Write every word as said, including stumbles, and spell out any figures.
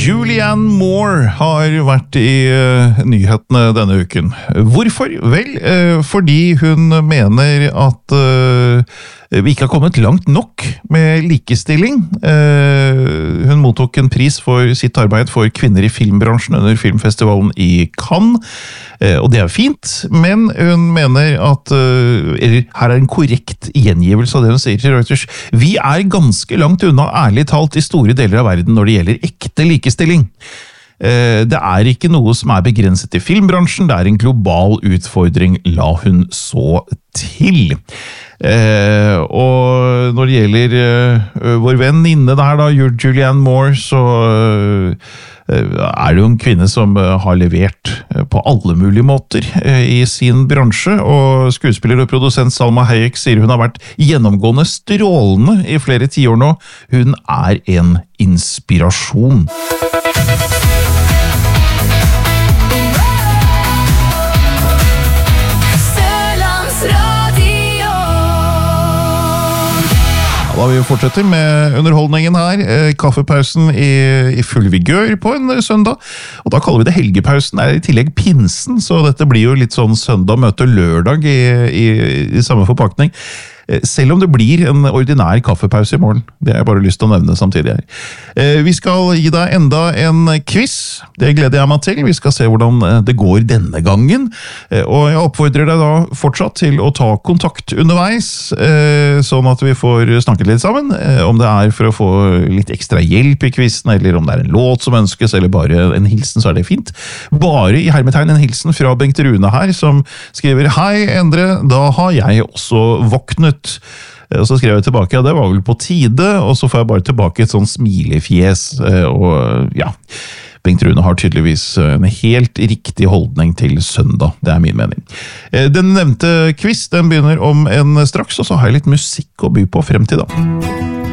Julianne Moore har vært i uh, nyhetene denne uken. Hvorfor? Vel, uh, fordi hun mener at uh, vi ikke har kommet langt nok med likestilling. Uh, hun mottok en pris for sitt arbeid for kvinner i filmbransjen under filmfestivalen i Cannes, uh, og det er fint, men hun mener at uh, eller, her er en korrekt gjengivelse av det hun sier til Reuters. Vi er ganske langt unna, ærlig talt, i store deler av verden når det gjelder ekte likestilling. Det er ikke noe som er begrenset til filmbransjen, det er en global utfordring, la hun så til. Og når det gjelder vår venninne der da, Julianne Moore, så er det jo en kvinne som har levert på alle mulige måter i sin bransje, og skuespiller og produsent Salma Hayek sier hun har vært gjennomgående strålende i flere tiår nå. Hun er en inspirasjon. Da vi fortsetter med underholdningen her, kaffepausen i, i full vigør på en søndag, og da kaller vi det helgepausen, det er i tillegg pinsen, så dette blir jo litt sånn søndag møter lørdag i, i, i samme forpakning. Selv om det blir en ordinær kaffepause i morgen. Det har jeg bare lyst til å nevne samtidig her. Vi skal gi deg enda en quiz. Det gleder jeg meg til. Vi skal se hvordan det går denne gangen. Og jeg oppfordrer deg da fortsatt til å ta kontakt underveis, sånn at vi får snakket litt sammen. Om det er for å få litt ekstra hjelp i quizen, eller om det er en låt som ønskes, eller bare en hilsen, så er det fint. Bare i hermetegn en hilsen fra Bengt Rune her, som skriver: Hei Endre, da har jeg også våknet. Og så skrev jeg tilbake, ja, det var vel på tide, og så får jeg bare tilbake et sånn smilefjes, og ja, Bengt Rune har tydeligvis en helt riktig holdning til søndag, det er min mening. Den nevnte quiz, den begynner om en straks, og så har jeg litt musikk å by på frem til da.